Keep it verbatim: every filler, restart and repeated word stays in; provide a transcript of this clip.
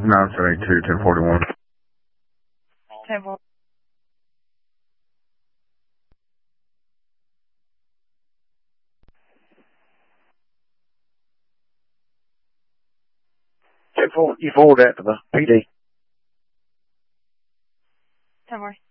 nine seven eight two, ten forty-one. ten forty-one. You forward that to the P D. Don't worry.